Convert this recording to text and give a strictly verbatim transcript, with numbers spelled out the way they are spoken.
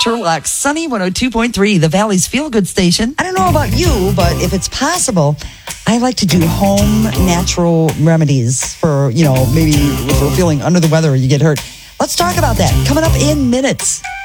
Turlock, Sunny one oh two point three, the Valley's feel-good station. I don't know about you, but if it's possible, I like to do home natural remedies for, you know, maybe if we're feeling under the weather or you get hurt. Let's talk about that coming up in minutes.